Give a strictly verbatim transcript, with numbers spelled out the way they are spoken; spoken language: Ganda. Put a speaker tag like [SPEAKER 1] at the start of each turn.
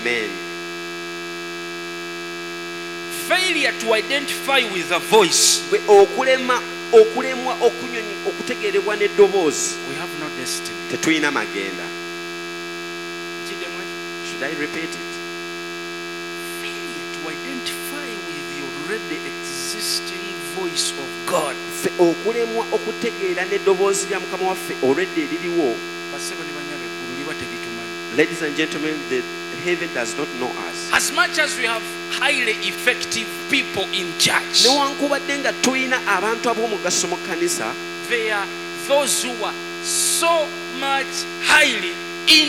[SPEAKER 1] Amen.
[SPEAKER 2] Failure to identify with a voice.
[SPEAKER 1] Okulema okulemwa okunyonyi okutegerebwa n'eddoboozi.
[SPEAKER 2] We have no destiny.
[SPEAKER 1] Tetulina magenda. Should I repeat it?
[SPEAKER 2] Failure to identify with the already existing voice of God.
[SPEAKER 1] Okulemwa okutegeera n'eddoboozi lya Mukama waffe already eririwo. Ladies and gentlemen, the heaven does not know us.
[SPEAKER 2] As much as we have highly effective people in church,
[SPEAKER 1] newankubadde nga tulina abantu ab'omugaso mu kkanisa,
[SPEAKER 2] there are those who are so much highly